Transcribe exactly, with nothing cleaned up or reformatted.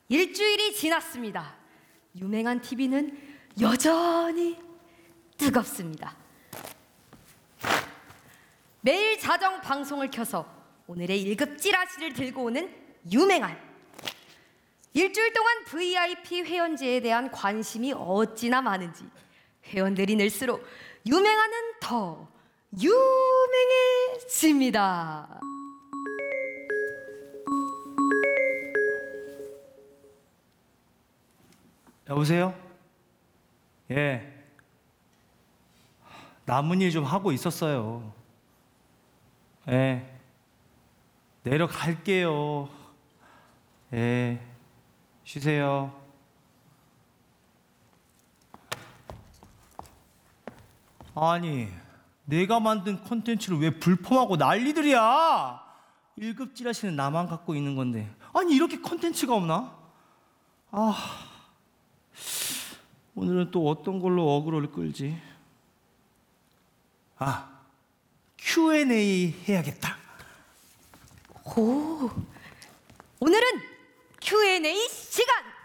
일주일이 지났습니다. 유명한 티비는 여전히 뜨겁습니다. 매일 자정 방송을 켜서 오늘의 일 급 찌라시를 들고 오는 유명한. 일주일 동안 브이아이피 회원제에 대한 관심이 어찌나 많은지 회원들이 늘수록 유명한은 더 유명해집니다. 여보세요? 예. 남은 일 좀 하고 있었어요. 예. 내려갈게요. 예. 쉬세요. 아니, 내가 만든 콘텐츠를 왜 불펌하고 난리들이야? 일 급 찌라시는 나만 갖고 있는 건데. 아니, 이렇게 콘텐츠가 없나? 아, 오늘은 또 어떤 걸로 어그로를 끌지? 아, 큐 앤 에이 해야겠다. 오, 오늘은 큐 앤 에이 시간!